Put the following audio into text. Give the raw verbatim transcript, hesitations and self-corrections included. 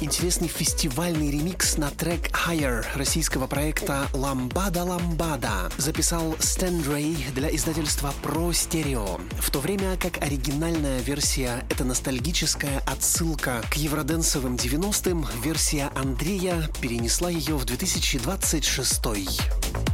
интересный фестивальный ремикс на трек Higher российского проекта Ламбада Ламбада записал Стэн Рэй для издательства Pro Stereo, в то время как оригинальная версия — это ностальгическая отсылка к евроденсовым девяностым, версия Андрея перенесла ее в две тысячи двадцать шестой.